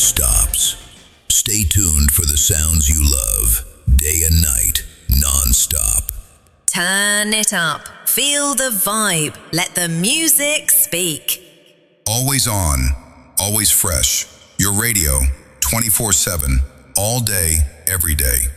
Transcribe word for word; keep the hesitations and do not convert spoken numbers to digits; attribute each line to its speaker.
Speaker 1: stops. Stay tuned for the sounds you love, day and night, non-stop.
Speaker 2: Turn it up. Feel the vibe. Let the music speak.
Speaker 3: Always on, always fresh. Your radio, twenty-four seven, all day, every day.